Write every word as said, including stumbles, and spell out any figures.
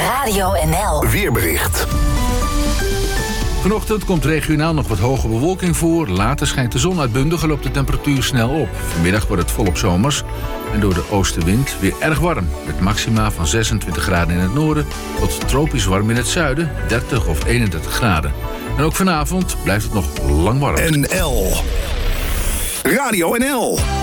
Radio N L Weerbericht. Vanochtend komt regionaal nog wat hoge bewolking voor. Later schijnt de zon uitbundig en loopt de temperatuur snel op. Vanmiddag wordt het volop zomers en door de oostenwind weer erg warm. Met maxima van zesentwintig graden in het noorden tot tropisch warm in het zuiden, dertig of eenendertig graden. En ook vanavond blijft het nog lang warm. N L Radio N L